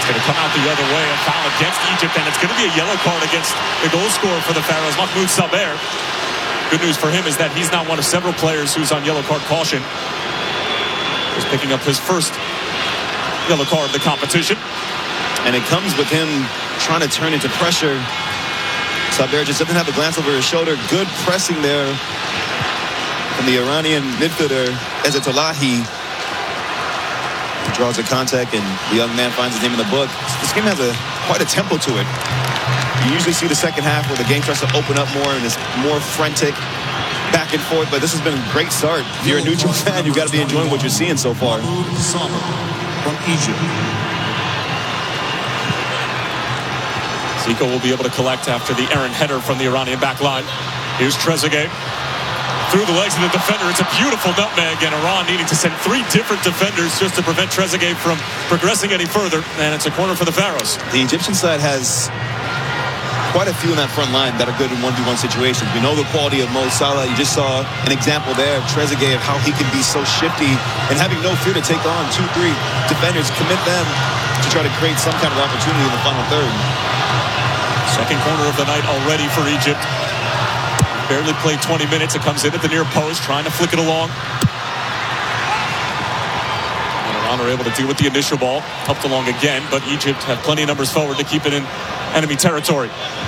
It's going to come out the other way. A foul against Egypt, and it's going to be a yellow card against the goal scorer for the Pharaohs, Mahmoud Saber. Good news for him is that he's now one of several players who's on yellow card caution. He's picking up his first yellow card of the competition. And it comes with him trying to turn into pressure. Saber just doesn't have a glance over his shoulder. Good pressing there from the Iranian midfielder, Ezzatullahi. He draws a contact, and the young man finds his name in the book. This game has quite a tempo to it. You usually see the second half where the game starts to open up more and it's more frantic, back and forth, but this has been a great start. If you're a neutral fan, you've got to be enjoying what you're seeing so far. From Egypt. Zico will be able to collect after the errant header from the Iranian back line. Here's Trezeguet. Through the legs of the defender. It's a beautiful nutmeg, and Iran needing to send 3 different defenders just to prevent Trezeguet from progressing any further, and it's a corner for the Pharaohs. The Egyptian side has quite a few in that front line that are good in 1v1 situations. We know the quality of Mo Salah. You just saw an example there of Trezeguet, of how he can be so shifty and having no fear to take on 2-3 defenders, commit them to try to create some kind of opportunity in the final third. Second corner of the night already for Egypt. Barely played 20 minutes. It comes in at the near post, trying to flick it along. And Iran are able to deal with the initial ball. Helped along again, but Egypt have plenty of numbers forward to keep it in enemy territory.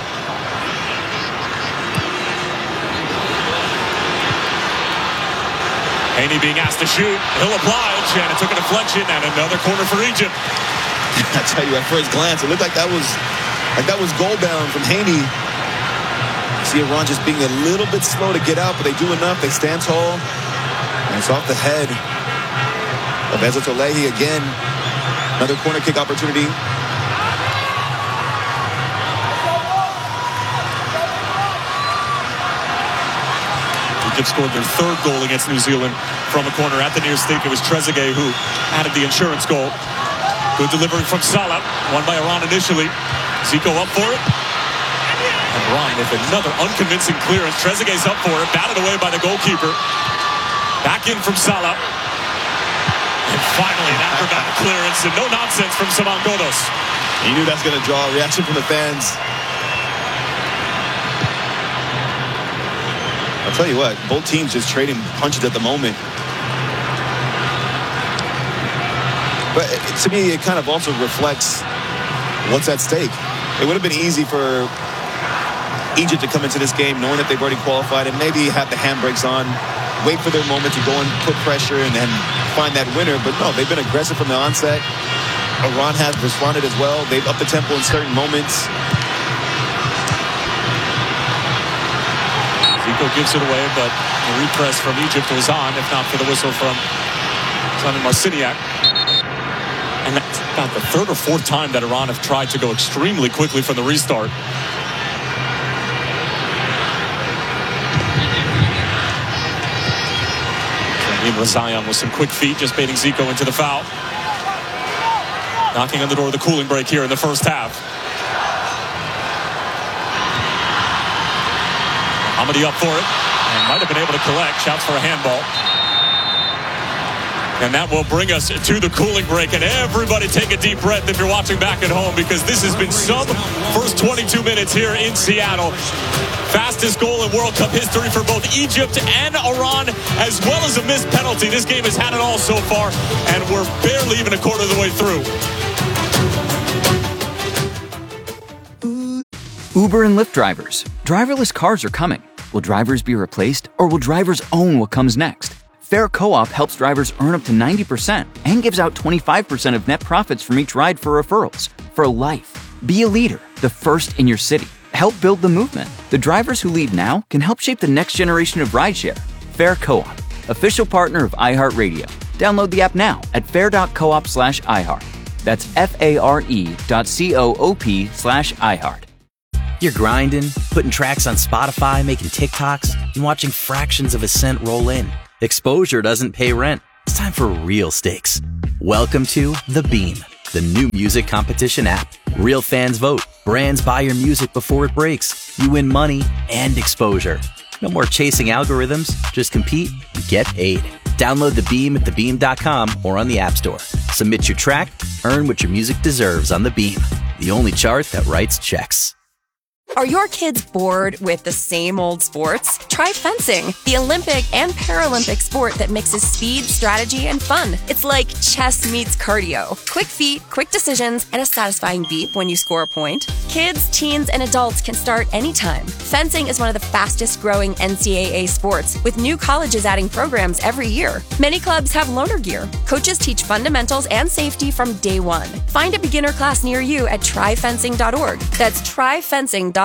Haney being asked to shoot. He'll oblige, and it took a deflection, and another corner for Egypt. I tell you, at first glance, it looked like that was goal bound from Haney. See Iran just being a little bit slow to get out, but they do enough. They stand tall, and it's off the head of Ezzatullahi again. Another corner kick opportunity. Egypt scored their 3rd goal against New Zealand from a corner at the near stake. It was Trezeguet who added the insurance goal. Good delivery from Salah, won by Iran initially. Zico up for it. And Iran with another unconvincing clearance. Trezeguet's up for it, batted away by the goalkeeper. Back in from Salah. And finally, an acrobatic clearance and no nonsense from Saman Ghoddos. You knew that's going to draw a reaction from the fans. I'll tell you what, both teams just trading punches at the moment. But to me, it kind of also reflects what's at stake. It would have been easy for Egypt to come into this game knowing that they've already qualified and maybe have the handbrakes on, wait for their moment to go and put pressure and then find that winner. But no, they've been aggressive from the onset. Iran has responded as well. They've upped the tempo in certain moments. Zico gives it away, but the repress from Egypt was on, if not for the whistle from Simon Marciniak. And that's about the 3rd or 4th time that Iran have tried to go extremely quickly from the restart. Razayan with some quick feet, just baiting Zico into the foul. Knocking on the door of the cooling break here in the first half. Hamadi up for it, and might have been able to collect. Shouts for a handball. And that will bring us to the cooling break. And everybody take a deep breath if you're watching back at home, because this has been some first 22 minutes here in Seattle. Fastest goal in World Cup history for both Egypt and Iran, as well as a missed penalty. This game has had it all so far, and we're barely even a quarter of the way through. Uber and Lyft drivers. Driverless cars are coming. Will drivers be replaced, or will drivers own what comes next? Fair Co-op helps drivers earn up to 90% and gives out 25% of net profits from each ride for referrals. For life. Be a leader, the first in your city. Help build the movement. The drivers who lead now can help shape the next generation of rideshare. Fair Co-op, official partner of iHeartRadio. Download the app now at fair.coop/iHeart. That's FARE.coop/iHeart. You're grinding, putting tracks on Spotify, making TikToks, and watching fractions of a cent roll in. Exposure doesn't pay rent. It's time for real stakes. Welcome to The Beam, the new music competition app. Real fans vote. Brands buy your music before it breaks. You win money and exposure. No more chasing algorithms. Just compete and get paid. Download The Beam at thebeam.com or on the App Store. Submit your track, earn what your music deserves on The Beam, the only chart that writes checks. Are your kids bored with the same old sports? Try fencing, the Olympic and Paralympic sport that mixes speed, strategy, and fun. It's like chess meets cardio. Quick feet, quick decisions, and a satisfying beep when you score a point. Kids, teens, and adults can start anytime. Fencing is one of the fastest growing NCAA sports, with new colleges adding programs every year. Many clubs have loaner gear. Coaches teach fundamentals and safety from day one. Find a beginner class near you at tryfencing.org. That's tryfencing.org.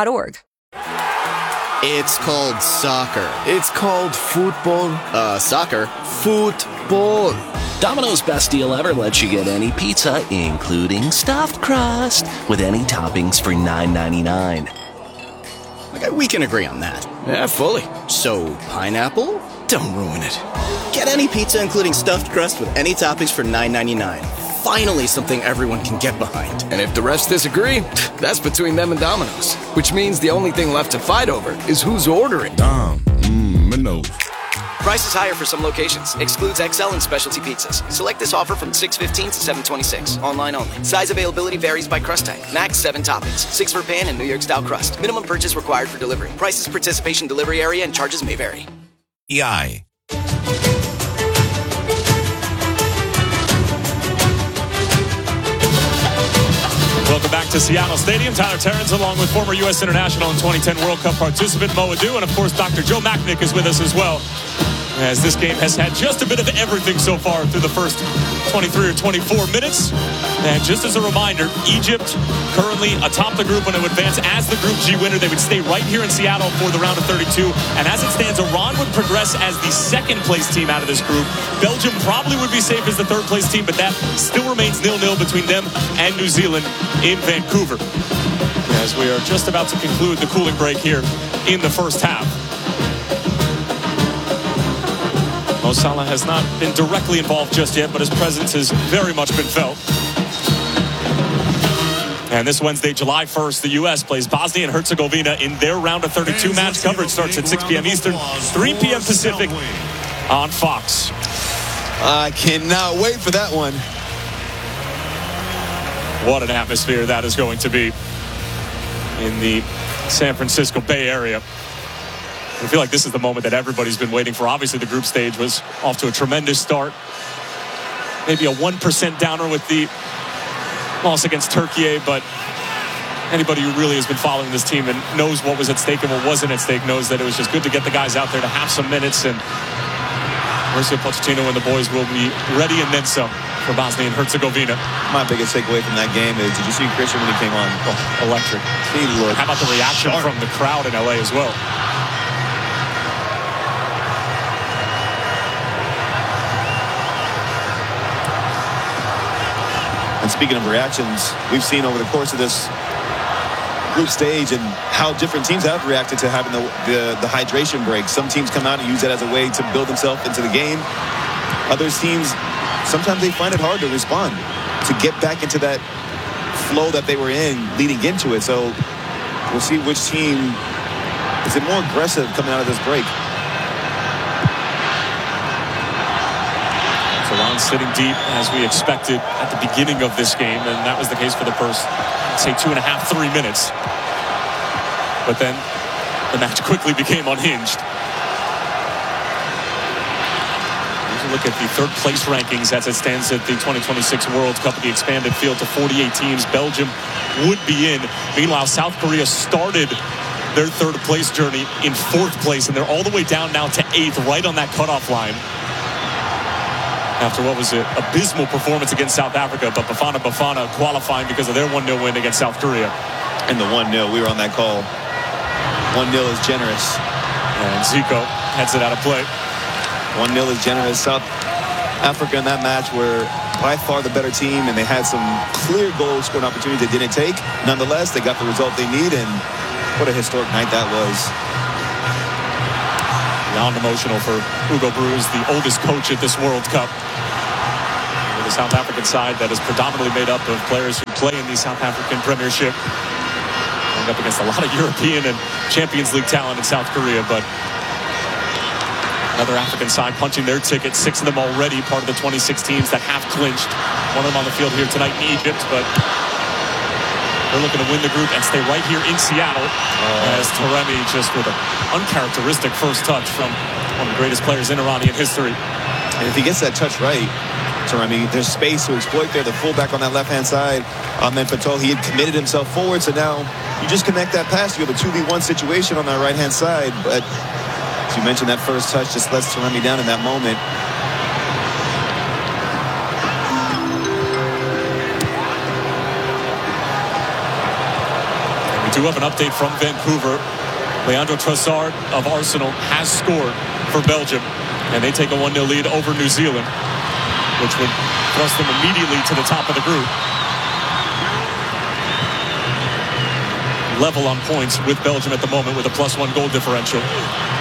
It's called soccer. It's called football. Soccer. Football. Domino's best deal ever lets you get any pizza, including stuffed crust, with any toppings for $9.99. Okay, we can agree on that. Yeah, fully. So, pineapple? Don't ruin it. Get any pizza including stuffed crust with any toppings for $9.99. Finally something everyone can get behind. And if the refs disagree, that's between them and Domino's. Which means the only thing left to fight over is who's ordering. Domino's. Price is higher for some locations. Excludes XL and specialty pizzas. Select this offer from 6/15 to 7/26. Online only. Size availability varies by crust type. Max 7 toppings. 6 for pan and New York style crust. Minimum purchase required for delivery. Prices, participation, delivery area, and charges may vary. EI. Welcome back to Seattle Stadium. Tyler Terrence along with former U.S. International and 2010 World Cup participant Mo Adu. And, of course, Dr. Joe Machnick is with us as well, as this game has had just a bit of everything so far through the first 23 or 24 minutes. And just as a reminder, Egypt currently atop the group when it would advance as the Group G winner. They would stay right here in Seattle for the round of 32. And as it stands, Iran would progress as the second-place team out of this group. Belgium probably would be safe as the third-place team, but that still remains 0-0 between them and New Zealand in Vancouver, as we are just about to conclude the cooling break here in the first half. Mo Salah has not been directly involved just yet, but his presence has very much been felt. And this Wednesday, July 1st, the U.S. plays Bosnia and Herzegovina in their round of 32 match. Coverage starts at 6 p.m. Eastern, 3 p.m. Pacific on Fox. I cannot wait for that one. What an atmosphere that is going to be in the San Francisco Bay Area. I feel like this is the moment that everybody's been waiting for. Obviously, the group stage was off to a tremendous start. Maybe a 1% downer with the loss against Turkey, but anybody who really has been following this team and knows what was at stake and what wasn't at stake knows that it was just good to get the guys out there to have some minutes. And Mauricio Pochettino and the boys will be ready and then some for Bosnia and Herzegovina. My biggest takeaway from that game is, did you see Christian when he came on? Oh, electric. He looked How about the reaction from the crowd in LA as well? And speaking of reactions, we've seen over the course of this group stage and how different teams have reacted to having the hydration break. Some teams come out and use that as a way to build themselves into the game. Other teams, sometimes they find it hard to respond, to get back into that flow that they were in leading into it. So we'll see which team is more aggressive coming out of this break. Iran sitting deep as we expected at the beginning of this game, and that was the case for the first, say, 2.5, 3 minutes. But then the match quickly became unhinged. Here's a look at the third place rankings as it stands at the 2026 World Cup of the expanded field to 48 teams. Belgium would be in. Meanwhile, South Korea started their third place journey in 4th place, and they're all the way down now to 8th, right on that cutoff line, after what was an abysmal performance against South Africa. But Bafana qualifying because of their 1-0 win against South Korea. And the 1-0, we were on that call. 1-0 is generous. And Zico heads it out of play. 1-0 is generous. South Africa in that match were by far the better team, and they had some clear goal scoring opportunities they didn't take. Nonetheless, they got the result they need, and what a historic night that was. Beyond emotional for Hugo Broos, the oldest coach at this World Cup. With the South African side that is predominantly made up of players who play in the South African Premiership. Going up against a lot of European and Champions League talent in South Korea, but Another African side punching their ticket. 6 of them already part of the 2016s that have clinched. One of them on the field here tonight in Egypt, but they're looking to win the group and stay right here in Seattle. As Taremi just with an uncharacteristic first touch from one of the greatest players in Iranian history. And if he gets that touch right, Taremi, there's space to exploit there. The fullback on that left-hand side, Ahmed Fatou, he had committed himself forward, so now you just connect that pass. You have a 2v1 situation on that right-hand side, but as you mentioned, that first touch just lets Taremi down in that moment. We do have an update from Vancouver. Leandro Trossard of Arsenal has scored for Belgium, and they take a 1-0 lead over New Zealand, which would thrust them immediately to the top of the group. Level on points with Belgium at the moment with a +1 goal differential.